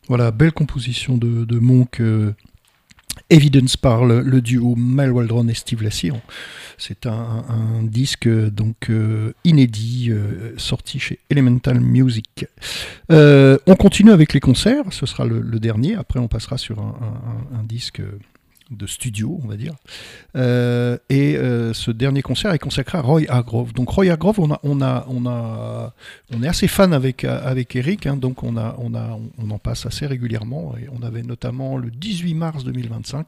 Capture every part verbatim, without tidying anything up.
Voilà, belle composition de, de Monk. Euh, Evidence par le, le duo Mal Waldron et Steve Lacy. C'est un, un, un disque donc euh, inédit euh, sorti chez Elemental Music. Euh, on continue avec les concerts, ce sera le, le dernier. Après, on passera sur un, un, un disque de studio, on va dire. Euh, et euh, ce dernier concert est consacré à Roy Hargrove. Donc Roy Hargrove, on a, on a, on a, on est assez fan avec avec Eric, hein, donc on a, on a, on en passe assez régulièrement. Et on avait notamment le dix-huit mars deux mille vingt-cinq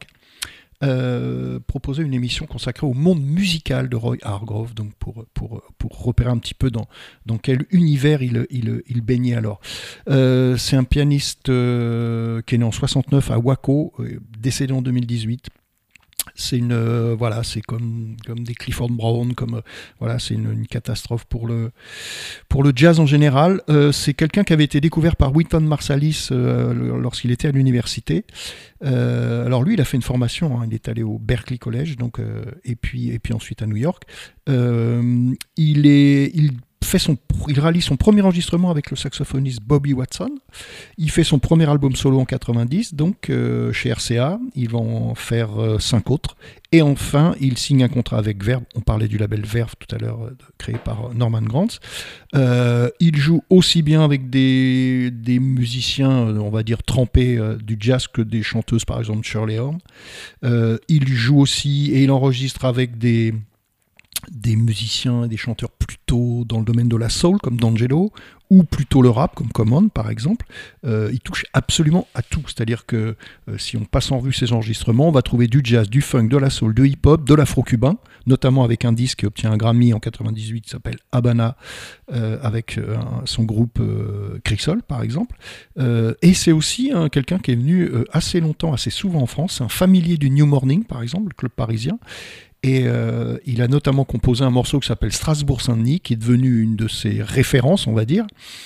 euh, proposé une émission consacrée au monde musical de Roy Hargrove, donc pour pour pour repérer un petit peu dans dans quel univers il il, il baignait alors. Euh, c'est un pianiste euh, qui est né en soixante-neuf à Waco, euh, décédé en deux mille dix-huit. C'est une euh, voilà, c'est comme comme des Clifford Brown, comme euh, voilà, c'est une, une catastrophe pour le pour le jazz en général. Euh, c'est quelqu'un qui avait été découvert par Wynton Marsalis euh, lorsqu'il était à l'université. Euh, alors lui, il a fait une formation, hein, il est allé au Berklee College, donc euh, et puis et puis ensuite à New York. Euh, il est il fait son, il réalise son premier enregistrement avec le saxophoniste Bobby Watson. Il fait son premier album solo en quatre-vingt-dix, donc euh, chez R C A. Il va en faire euh, cinq autres. Et enfin, il signe un contrat avec Verve. On parlait du label Verve tout à l'heure, euh, créé par Norman Granz. Euh, il joue aussi bien avec des, des musiciens, euh, on va dire, trempés euh, du jazz que des chanteuses, par exemple Shirley Horn. Euh, il joue aussi et il enregistre avec des... des musiciens et des chanteurs plutôt dans le domaine de la soul comme D'Angelo ou plutôt le rap comme Common par exemple. Euh, il touche absolument à tout, c'est-à-dire que euh, si on passe en revue ses enregistrements, on va trouver du jazz, du funk, de la soul, de hip-hop, de l'afro-cubain, notamment avec un disque qui obtient un Grammy en quatre-vingt-dix-huit qui s'appelle Habana euh, avec euh, son groupe euh, Crisol par exemple. Euh, et c'est aussi hein, quelqu'un qui est venu euh, assez longtemps, assez souvent en France, un familier du New Morning par exemple, le club parisien. Et euh, il a notamment composé un morceau qui s'appelle Strasbourg-Saint-Denis, qui est devenu une de ses références, on va dire.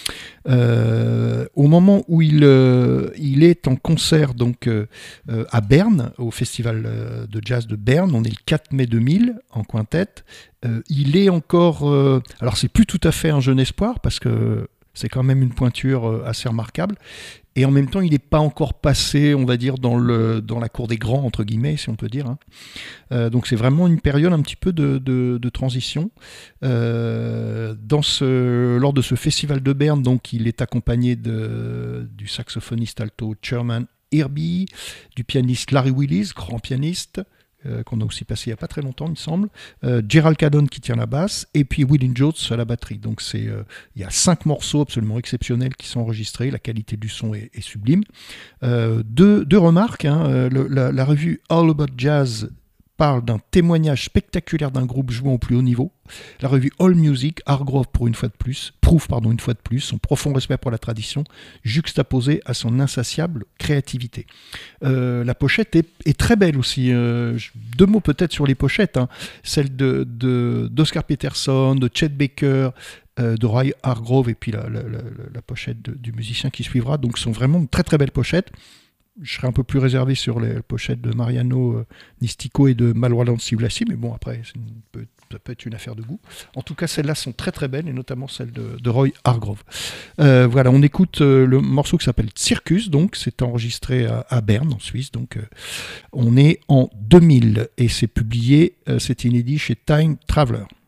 Euh, au moment où il, euh, il est en concert donc, euh, à Berne, au Festival de Jazz de Berne, on est le quatre mai deux mille, en quintette, euh, il est encore... Euh, alors c'est plus tout à fait un jeune espoir, parce que c'est quand même une pointure assez remarquable. Et en même temps, il n'est pas encore passé, on va dire, dans, le, dans la cour des grands, entre guillemets, si on peut dire. Hein. Euh, donc c'est vraiment une période un petit peu de, de, de transition. Euh, dans ce, lors de ce festival de Berne, donc, il est accompagné de, du saxophoniste alto Sherman Irby, du pianiste Larry Willis, grand pianiste, Euh, qu'on a aussi passé il n'y a pas très longtemps, il me semble, euh, Gerald Cadon qui tient la basse, et puis Willie Jones à la batterie. Donc c'est, euh, il y a cinq morceaux absolument exceptionnels qui sont enregistrés, la qualité du son est, est sublime. Euh, deux, deux remarques, hein, euh, le, la, la revue All About Jazz parle d'un témoignage spectaculaire d'un groupe jouant au plus haut niveau. La revue All Music, Hargrove pour une fois de plus, prouve pardon, une fois de plus son profond respect pour la tradition, juxtaposé à son insatiable créativité. Euh, la pochette est, est très belle aussi. Euh, deux mots peut-être sur les pochettes. Hein. Celle de, de, d'Oscar Peterson, de Chet Baker, euh, de Roy Hargrove, et puis la, la, la, la pochette de, du musicien qui suivra. Donc ce sont vraiment de très très belles pochettes. Je serais un peu plus réservé sur les pochettes de Mariano euh, Nistico et de Mal Waldron Steve Lacy, mais bon, après, c'est une, peut, ça peut être une affaire de goût. En tout cas, celles-là sont très très belles, et notamment celle de, de Roy Hargrove. Euh, voilà, on écoute euh, le morceau qui s'appelle Circus, donc c'est enregistré à, à Berne, en Suisse, donc euh, on est en deux mille, et c'est publié, euh, c'est inédit chez Time Traveler.